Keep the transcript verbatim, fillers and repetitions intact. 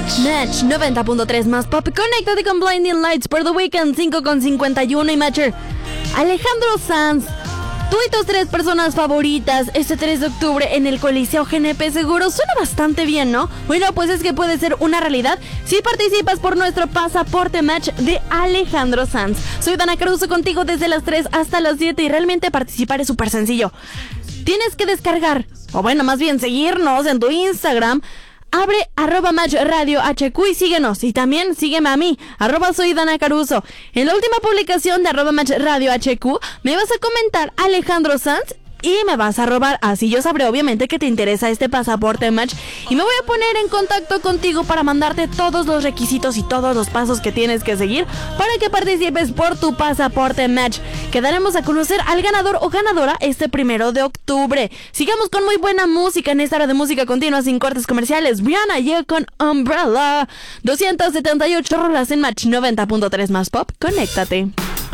Match noventa punto tres más pop. Conéctate con Blinding Lights por The Weeknd cinco con cincuenta y uno y Matcher. Alejandro Sanz, tú y tus tres personas favoritas este tres de octubre en el Coliseo G N P Seguro. Suena bastante bien, ¿no? Bueno, pues es que puede ser una realidad si participas por nuestro pasaporte match de Alejandro Sanz. Soy Dana Caruso contigo desde las tres hasta las siete y realmente participar es súper sencillo. Tienes que descargar, o bueno, más bien seguirnos en tu Instagram. Abre arroba match radio H Q y síguenos. Y también sígueme a mí, arroba soy Dana Caruso. En la última publicación de arroba match radio H Q me vas a comentar Alejandro Sanz y me vas a robar. Así yo sabré obviamente que te interesa este pasaporte match y me voy a poner en contacto contigo para mandarte todos los requisitos y todos los pasos que tienes que seguir para que participes por tu pasaporte match. Quedaremos a conocer al ganador o ganadora este primero de octubre. Sigamos con muy buena música en esta hora de música continua sin cortes comerciales. Rihanna llega con Umbrella. doscientas setenta y ocho rolas en Match noventa punto tres más pop. Conéctate.